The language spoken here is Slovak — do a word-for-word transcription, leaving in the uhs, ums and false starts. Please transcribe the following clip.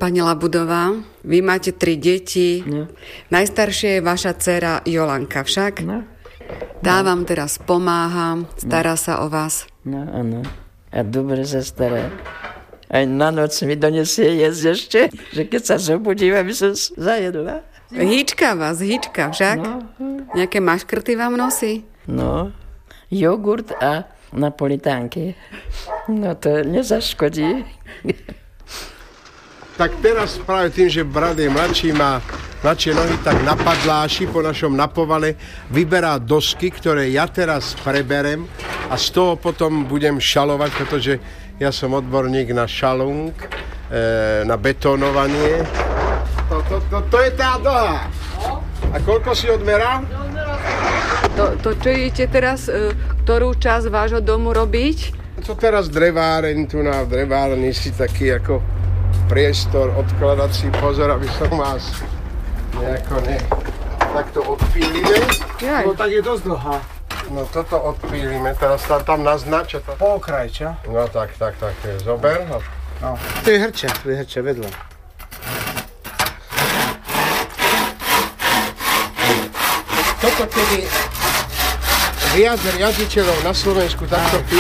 Pani Labudová, vy máte tri deti. No. Najstaršia je vaša dcéra Jolanka však. No. Tá vám teraz pomáha, stará sa o vás. No, áno. A dobre sa stará. Aj na noc mi donesie jesť ešte, že keď sa zobudím, aby som zajedla. Hýčka vás, hýčka však. No. Nejaké maškrty vám nosí? No, jogurt a napolitánky. No to nezaškodí. Tak teraz práve tým, že brat je mladší, má mladšie nohy, tak na padláši po našom napovale vyberá dosky, ktoré ja teraz preberem a z toho potom budem šalovať, pretože ja som odborník na šalung, e, na betónovanie. To, to, to, to je tá dlhá. A koľko si odmerá? To, to čo idete teraz, e, ktorú časť vášho domu robiť? To teraz dreváreň, tu na drevárni si taký ako priestor, odkladací pozor, aby som vás nejako ne... takto odpílime. Jaj. No tak je dosť dlhá. No toto odpílime, teraz tam, tam naznača to. Po okraj, čo? No tak, tak, tak, zober. No. To je hrče, to je hrče vedľa. Toto keby viac riaditeľov na Slovensku takto pí...